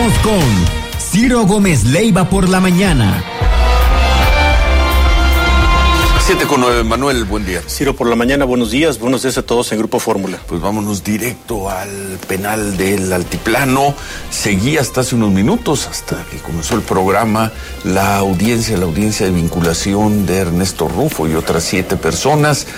Regresamos con Ciro Gómez Leiva por la mañana. 7:09, Manuel, buen día. Ciro por la mañana, buenos días a todos en Grupo Fórmula. Pues vámonos directo al penal del Altiplano. Seguí hasta hace unos minutos, hasta que comenzó el programa, la audiencia de vinculación de Ernesto Rufo y otras 7 personas.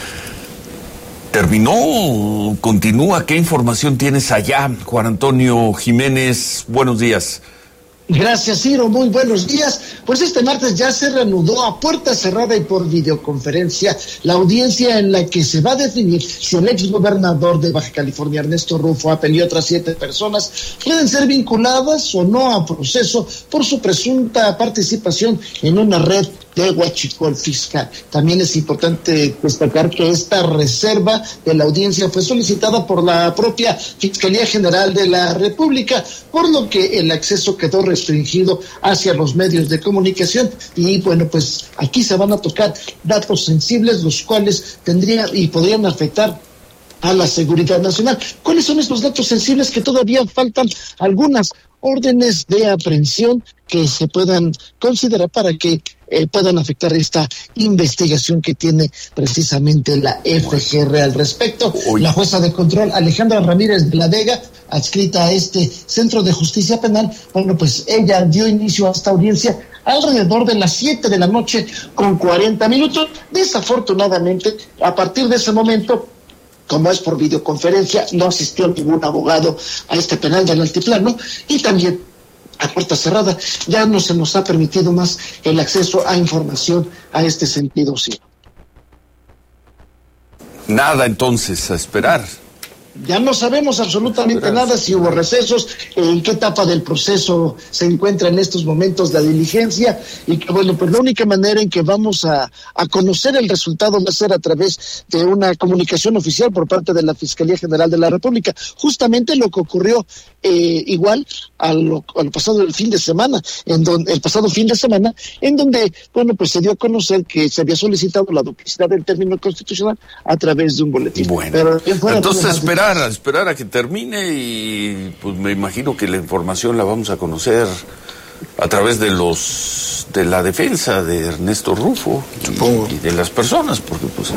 ¿Terminó? ¿Continúa? ¿Qué información tienes allá? Juan Antonio Jiménez, buenos días. Gracias, Ciro, muy buenos días. Pues este martes ya se reanudó a puerta cerrada y por videoconferencia la audiencia en la que se va a definir si el exgobernador de Baja California, Ernesto Rufo, Apel y otras 7 personas pueden ser vinculadas o no a proceso por su presunta participación en una red de huachicol fiscal. También es importante destacar que esta reserva de la audiencia fue solicitada por la propia Fiscalía General de la República, por lo que el acceso quedó restringido hacia los medios de comunicación y bueno, pues aquí se van a tocar datos sensibles, los cuales tendrían y podrían afectar a la seguridad nacional. ¿Cuáles son estos datos sensibles? Que todavía faltan algunas órdenes de aprehensión que se puedan considerar para que puedan afectar esta investigación que tiene precisamente la FGR al respecto. La jueza de control Alejandra Ramírez de la Vega, adscrita a este Centro de Justicia Penal, bueno, pues ella dio inicio a esta audiencia alrededor de las 7 de la noche con 40 minutos. Desafortunadamente, a partir de ese momento, como es por videoconferencia, no asistió ningún abogado a este penal del Altiplano y también a puerta cerrada ya no se nos ha permitido más el acceso a información a este sentido, sí. Nada, entonces, a esperar. Ya no sabemos absolutamente nada, si hubo recesos, en qué etapa del proceso se encuentra en estos momentos la diligencia, y que bueno, pues la única manera en que vamos a conocer el resultado va a ser a través de una comunicación oficial por parte de la Fiscalía General de la República. Justamente lo que ocurrió igual a lo pasado el fin de semana, en donde bueno, pues se dio a conocer que se había solicitado la duplicidad del término constitucional a través de un boletín. Bueno, pero entonces esperar a que termine y pues me imagino que la información la vamos a conocer a través de la defensa de Ernesto Rufo, supongo, y de las personas, porque pues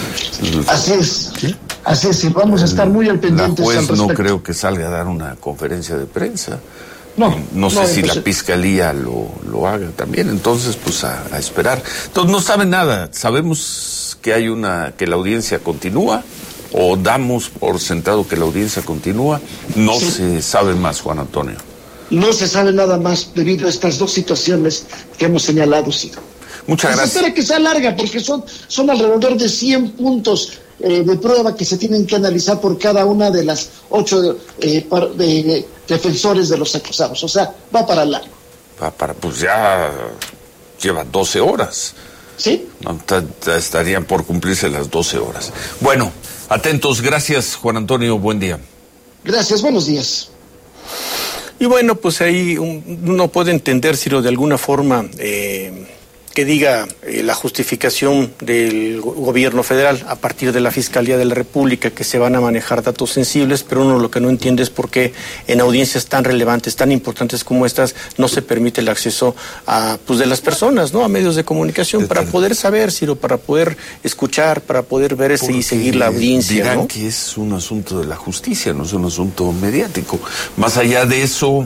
así es. ¿Sí? Así es, y vamos a estar muy al pendiente. La juez no creo que salga a dar una conferencia de prensa. No sé si la fiscalía lo haga también, entonces pues a esperar. Entonces no saben nada, sabemos que que la audiencia continúa, o damos por sentado que la audiencia continúa, no sí. Se sabe más, Juan Antonio. No se sabe nada más debido a estas 2 situaciones que hemos señalado, sí. Muchas gracias. Se espera que sea larga porque son alrededor de 100 puntos de prueba que se tienen que analizar por cada una de las 8 defensores de los acusados. O sea, va para largo. Pues ya lleva 12 horas. ¿Sí? No, estarían por cumplirse las 12 horas. Bueno, atentos, gracias Juan Antonio, buen día. Gracias, buenos días. Y bueno, pues ahí uno puede entender, Ciro, de alguna forma que diga la justificación del gobierno federal a partir de la Fiscalía de la República que se van a manejar datos sensibles, pero uno lo que no entiende es por qué en audiencias tan relevantes, tan importantes como estas, no se permite el acceso de las personas, ¿no? A medios de comunicación, para poder saber, Ciro, para poder escuchar, para poder ver y seguir la audiencia, dirán, ¿no? Que es un asunto de la justicia, no es un asunto mediático. Más allá de eso,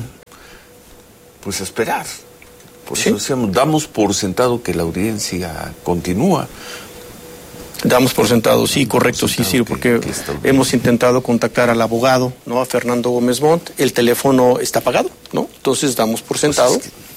pues esperar. Por eso decíamos, damos por sentado que la audiencia continúa. Damos por sentado, sí, correcto, sí, Ciro, porque hemos intentado contactar al abogado, ¿no? A Fernando Gómez Montt, el teléfono está apagado, ¿no? Entonces damos por sentado,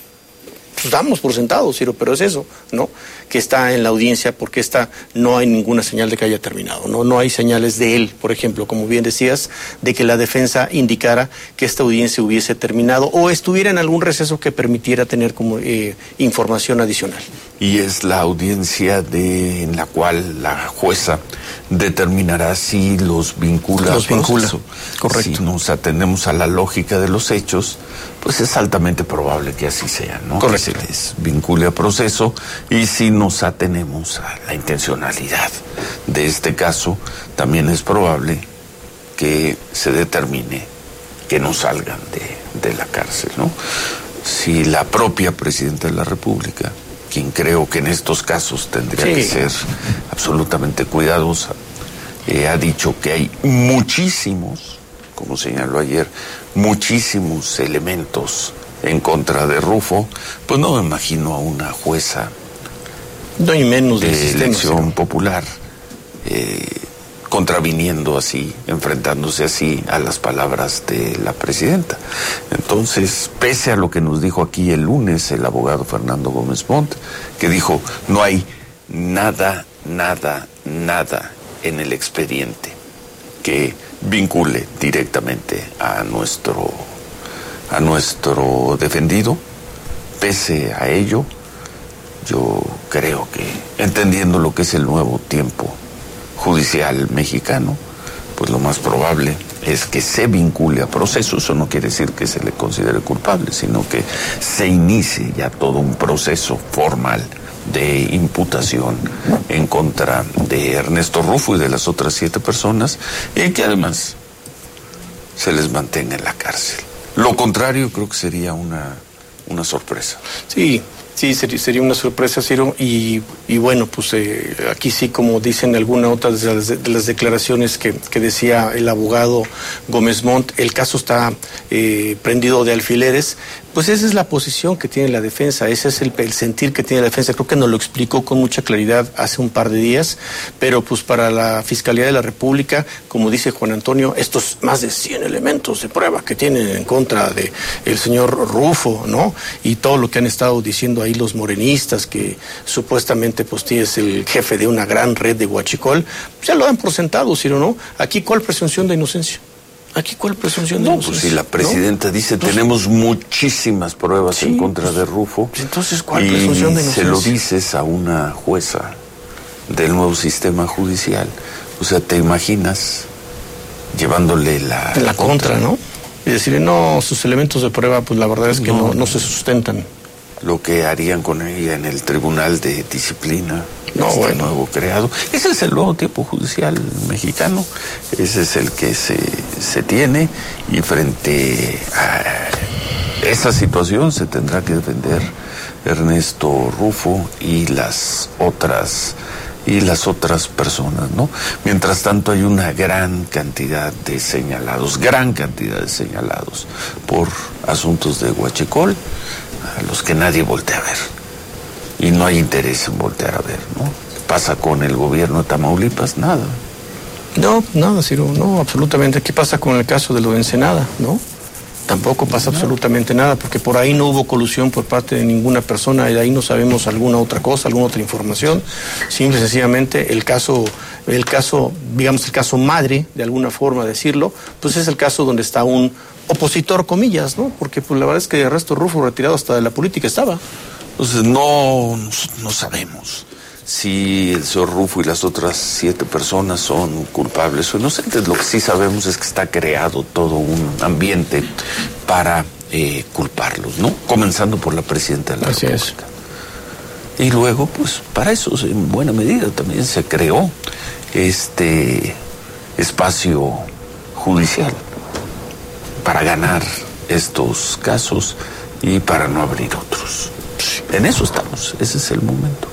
damos por sentado, Ciro, pero es eso, ¿no? Que está en la audiencia porque no hay ninguna señal de que haya terminado, no hay señales de él, por ejemplo, como bien decías, de que la defensa indicara que esta audiencia hubiese terminado o estuviera en algún receso que permitiera tener como información adicional. Y es la audiencia en la cual la jueza determinará si los vincula. Correcto. Si nos atendemos a la lógica de los hechos, pues es altamente probable que así sea, ¿no? Correcto. Que se les vincule a proceso, y si nos atenemos a la intencionalidad de este caso, también es probable que se determine que no salgan de la cárcel, ¿no? Si la propia presidenta de la República, quien creo que en estos casos tendría que ser absolutamente cuidadosa, ha dicho que hay muchísimos, como señaló ayer, muchísimos elementos en contra de Rufo, pues no me imagino a una jueza no hay menos de elección popular contraviniendo así, enfrentándose así a las palabras de la presidenta. Entonces, pese a lo que nos dijo aquí el lunes el abogado Fernando Gómez Montt, que dijo, no hay nada en el expediente que vincule directamente a nuestro defendido, pese a ello, yo creo que, entendiendo lo que es el nuevo tiempo judicial mexicano, pues lo más probable es que se vincule a proceso. Eso no quiere decir que se le considere culpable, sino que se inicie ya todo un proceso formal de imputación en contra de Ernesto Rufo y de las otras 7 personas, y que además se les mantenga en la cárcel. Lo contrario creo que sería una sorpresa. Sí, sería una sorpresa, Ciro, y bueno, pues aquí sí, como dicen algunas otras de las declaraciones que decía el abogado Gómez Montt, el caso está prendido de alfileres. Pues esa es la posición que tiene la defensa, ese es el sentir que tiene la defensa. Creo que nos lo explicó con mucha claridad hace un par de días, pero pues para la Fiscalía de la República, como dice Juan Antonio, estos más de 100 elementos de prueba que tienen en contra de el señor Rufo, ¿no? Y todo lo que han estado diciendo ahí los morenistas, que supuestamente pues es el jefe de una gran red de huachicol, ya lo dan por sentado, ¿sí o no? Aquí, ¿cuál presunción de inocencia? Aquí, ¿cuál presunción de inocencia? Pues si la presidenta dice, entonces, tenemos muchísimas pruebas en contra de Rufo. Entonces, ¿cuál presunción de inocencia? Se lo dices a una jueza del nuevo sistema judicial. O sea, te imaginas llevándole la contra, ¿no? Y decirle, no, sus elementos de prueba, pues la verdad es que no se sustentan. Lo que harían con ella en el Tribunal de Disciplina. Nuevo creado. Ese es el nuevo tiempo judicial mexicano, ese es el que se tiene, y frente a esa situación se tendrá que defender Ernesto Rufo y las otras personas, ¿no? Mientras tanto hay una gran cantidad de señalados por asuntos de huachicol, a los que nadie voltea a ver. Y no hay interés en voltear a ver, ¿no? ¿Pasa con el gobierno de Tamaulipas? Nada. No, nada, Ciro, no, absolutamente. ¿Qué pasa con el caso de lo de Ensenada, no? Tampoco pasa absolutamente nada, porque por ahí no hubo colusión por parte de ninguna persona, y de ahí no sabemos alguna otra cosa, alguna otra información. Simple y sencillamente el caso, digamos, el caso madre, de alguna forma decirlo, pues es el caso donde está un opositor, comillas, ¿no? Porque pues la verdad es que Ernesto Rufo, retirado hasta de la política, estaba. Entonces no sabemos si el señor Rufo y las otras 7 personas son culpables o inocentes. Lo que sí sabemos es que está creado todo un ambiente para culparlos, ¿no? Comenzando por la presidenta de la República. Y luego, pues, para eso, en buena medida, también se creó este espacio judicial para ganar estos casos y para no abrir otros. En eso estamos, ese es el momento.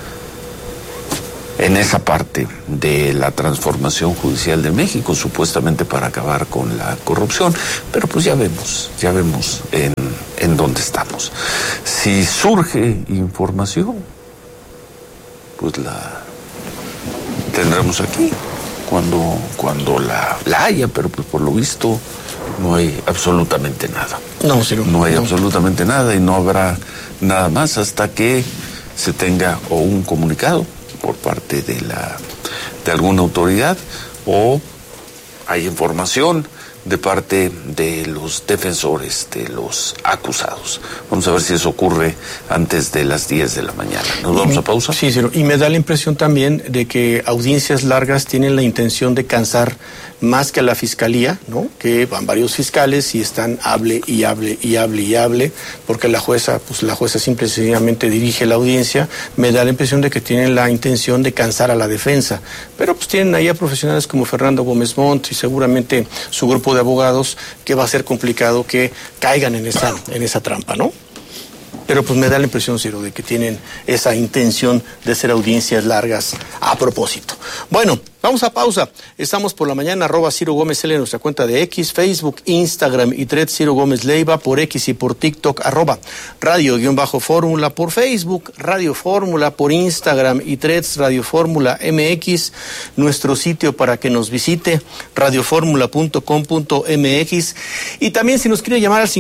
En esa parte de la transformación judicial de México, supuestamente para acabar con la corrupción, pero pues ya vemos en dónde estamos. Si surge información, pues la tendremos aquí cuando la haya, pero pues por lo visto no hay absolutamente nada. No hay absolutamente nada, y no habrá nada más hasta que se tenga o un comunicado por parte de alguna autoridad, o hay información de parte de los defensores de los acusados. Vamos a ver si eso ocurre antes de las 10 de la mañana. ¿Nos vamos a pausa? Sí, y me da la impresión también de que audiencias largas tienen la intención de cansar más que a la fiscalía, ¿no? Que van varios fiscales y están hable, porque la jueza simple y sencillamente dirige la audiencia. Me da la impresión de que tienen la intención de cansar a la defensa, pero pues tienen ahí a profesionales como Fernando Gómez Montt y seguramente su grupo de abogados, que va a ser complicado que caigan en esa trampa, ¿no? Pero pues me da la impresión, Ciro, de que tienen esa intención de hacer audiencias largas a propósito. Bueno, vamos a pausa. Estamos por la mañana, @Ciro Gómez L en nuestra cuenta de X, Facebook, Instagram y Threads, Ciro Gómez Leiva, por X y por TikTok, @Radio_Fórmula por Facebook, Radio Fórmula por Instagram y Threads, Radio Fórmula MX, nuestro sitio para que nos visite, radioformula.com.mx, y también si nos quiere llamar al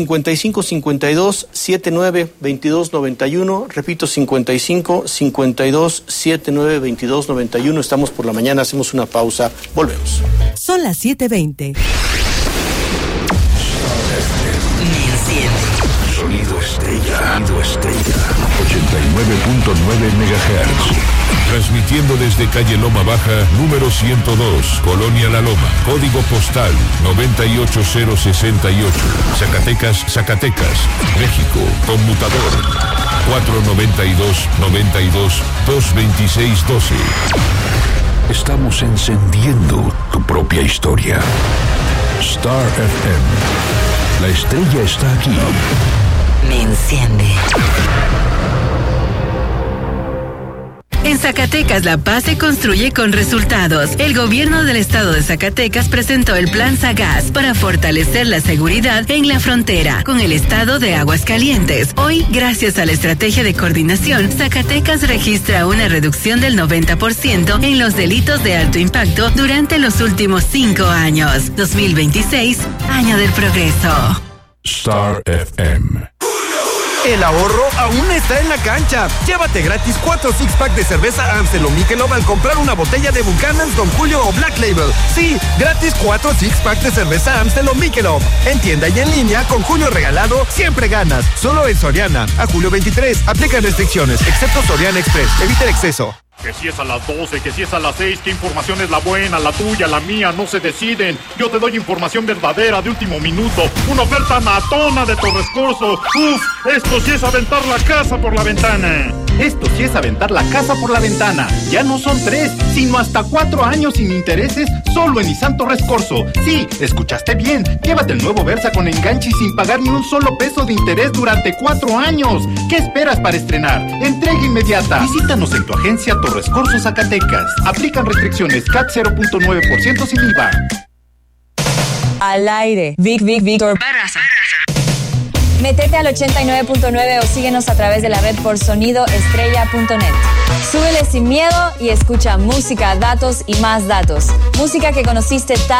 5552-792291, repito, 5552-792291. Estamos por la mañana, hacemos una pausa, volvemos. Son las 7:20. Sonido Estrella. 89.9 MHz. Transmitiendo desde calle Loma Baja, número 102, Colonia La Loma. Código postal 98068. Zacatecas, México. Conmutador 492-92-226-12. Estamos encendiendo tu propia historia. Star FM. La estrella está aquí. Me enciende. En Zacatecas, la paz se construye con resultados. El gobierno del estado de Zacatecas presentó el Plan Sagaz para fortalecer la seguridad en la frontera con el estado de Aguascalientes. Hoy, gracias a la estrategia de coordinación, Zacatecas registra una reducción del 90% en los delitos de alto impacto durante los últimos 5 años. 2026, año del progreso. Star FM. El ahorro aún está en la cancha. Llévate gratis 4 six-pack de cerveza Amstel o Michelob al comprar una botella de Buchanan's, Don Julio o Black Label. Sí, gratis 4 six-pack de cerveza Amstel o Michelob. En tienda y en línea, con Julio regalado, siempre ganas. Solo en Soriana. A julio 23. Aplican restricciones, excepto Soriana Express. Evita el exceso. Que si es a las 12, que si es a las 6, ¿qué información es la buena, la tuya, la mía? No se deciden. Yo te doy información verdadera de último minuto. Una oferta matona de Torres Corso. Uf, esto sí es aventar la casa por la ventana. Esto sí es aventar la casa por la ventana. Ya no son 3, sino hasta 4 años sin intereses solo en Nissan Torres Corso. Sí, escuchaste bien. Llévate el nuevo Versa con enganche y sin pagar ni un solo peso de interés durante 4 años. ¿Qué esperas para estrenar? Entrega inmediata. Visítanos en tu agencia Torres Corso Zacatecas. Aplican restricciones CAT 0.9% sin IVA. Al aire. Víctor Barraza. Métete al 89.9 o síguenos a través de la red por sonidoestrella.net. Súbele sin miedo y escucha música, datos y más datos. Música que conociste